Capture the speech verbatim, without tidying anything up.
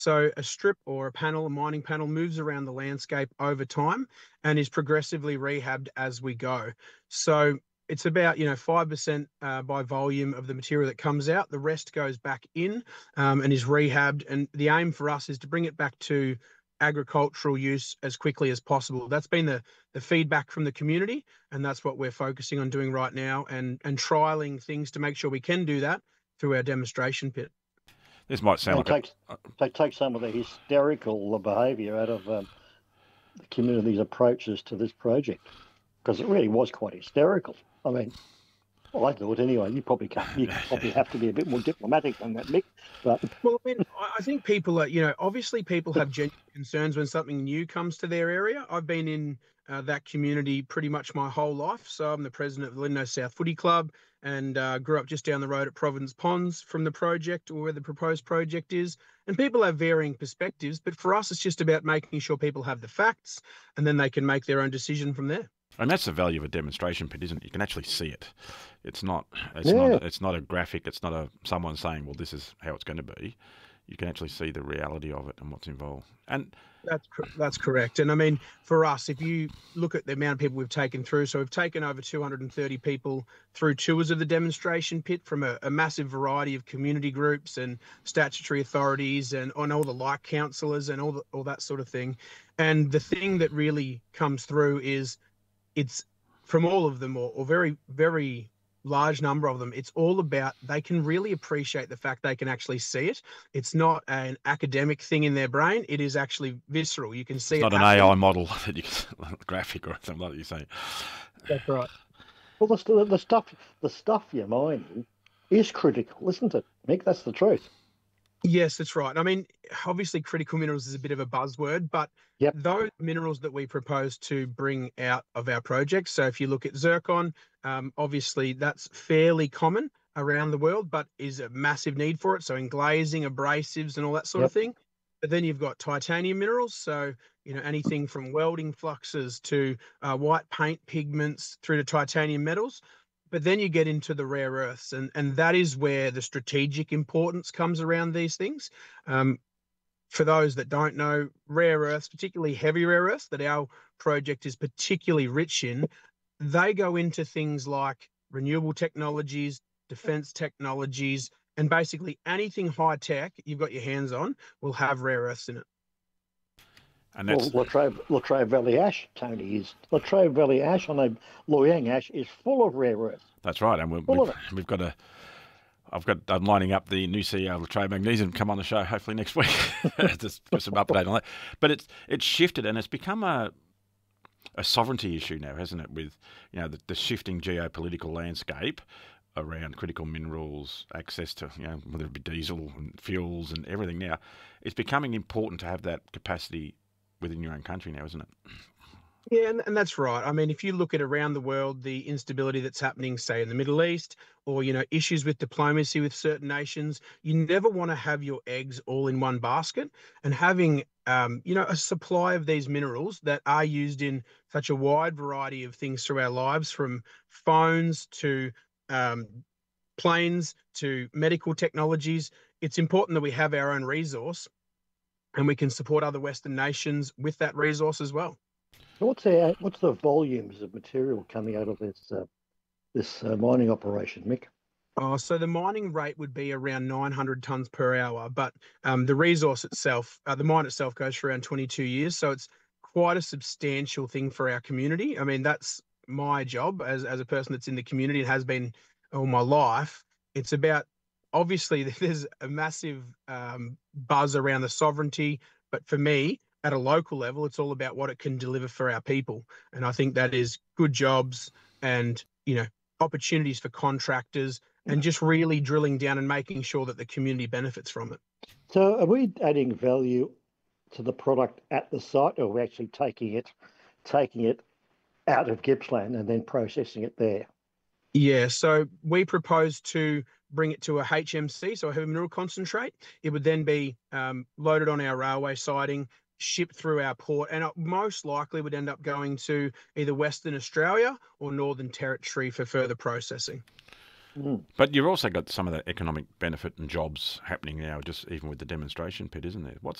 So a strip or a panel, a mining panel, moves around the landscape over time and is progressively rehabbed as we go. So it's about, you know, five percent uh, by volume of the material that comes out. The rest goes back in um, and is rehabbed. And the aim for us is to bring it back to agricultural use as quickly as possible. That's been the the feedback from the community, and that's what we're focusing on doing right now, and and trialing things to make sure we can do that through our demonstration pit. This might sound And like take, a, they take some of the hysterical behaviour out of um, the community's approaches to this project, because it really was quite hysterical. I mean, well, I thought anyway. You probably can't. You probably have to be a bit more diplomatic than that, Mick. But Well, I mean, I I think people are, you know, obviously people have genuine concerns when something new comes to their area. I've been in uh, that community pretty much my whole life. So I'm the president of the Lindo South Footy Club, and uh, grew up just down the road at Providence Ponds from the project, or where the proposed project is. And people have varying perspectives, but for us, it's just about making sure people have the facts, and then they can make their own decision from there. and that's the value of a demonstration pit, isn't it? You can actually see it. It's not. It's Yeah. not. It's not a graphic. It's not a someone saying, "Well, this is how it's going to be." You can actually see the reality of it and what's involved. And That's cor- that's correct. And I mean, for us, if you look at the amount of people we've taken through, so we've taken over two hundred thirty people through tours of the demonstration pit from a, a massive variety of community groups and statutory authorities, and on all the like councillors and all the, all that sort of thing. And the thing that really comes through is it's from all of them, or, or very, very large number of them, it's all about they can really appreciate the fact they can actually see it. It's not an academic thing in their brain. It is actually visceral. You can see it's it not an happening. A I model that you can, graphic or something like that you say. That's right. well, the, st- the stuff the stuff you're mining is critical, isn't it, Mick? That's the truth. Yes, that's right. I mean, obviously, critical minerals is a bit of a buzzword, but Yep. those minerals that we propose to bring out of our project. So, if you look at zircon, um, obviously that's fairly common around the world, but is a massive need for it. So, in glazing, abrasives, and all that sort of Yep. thing. But then you've got titanium minerals. So, you know, anything from welding fluxes to uh, white paint pigments through to titanium metals. But then you get into the rare earths, and, and that is where the strategic importance comes around these things. Um, for those that don't know, rare earths, particularly heavy rare earths that our project is particularly rich in, they go into things like renewable technologies, defense technologies, and basically anything high tech you've got your hands on will have rare earths in it. And Well, that's Latrobe, Latrobe Valley ash, Tony, is Latrobe Valley ash. I know Loy Yang ash is full of rare earth. that's right. And we've, Full of we've, it. we've got a. I've got. I'm lining up the new C E O of Latrobe Magnesium to come on the show hopefully next week. Just for some update on that. But it's it's shifted and it's become a a sovereignty issue now, hasn't it? With you know the, the shifting geopolitical landscape around critical minerals, access to you know whether it be diesel and fuels and everything. Now, it's becoming important to have that capacity within your own country now, isn't it? Yeah, and, and that's right. I mean, if you look at around the world, the instability that's happening, say in the Middle East, or you know, issues with diplomacy with certain nations, you never want to have your eggs all in one basket. And having, um, you know, a supply of these minerals that are used in such a wide variety of things through our lives, from phones to um, planes to medical technologies, it's important that we have our own resource, and we can support other Western nations with that resource as well. So what's the what's the volumes of material coming out of this uh, this uh, mining operation, Mick? Oh, so the mining rate would be around nine hundred tons per hour, but um, the resource itself, uh, the mine itself goes for around twenty-two years. So it's quite a substantial thing for our community. I mean, that's my job as, as a person that's in the community and has been all my life. It's about, obviously, there's a massive um, buzz around the sovereignty, but for me, at a local level, it's all about what it can deliver for our people. And I think that is good jobs and, you know, opportunities for contractors, and just really drilling down and making sure that the community benefits from it. So are we adding value to the product at the site, or are we actually taking it taking it out of Gippsland and then processing it there? Yeah, so we propose to bring it to a H M C, so a heavy mineral concentrate. It would then be um, loaded on our railway siding, shipped through our port, and it most likely would end up going to either Western Australia or Northern Territory for further processing. Mm. But you've also got some of that economic benefit and jobs happening now, just even with the demonstration pit, isn't there? What's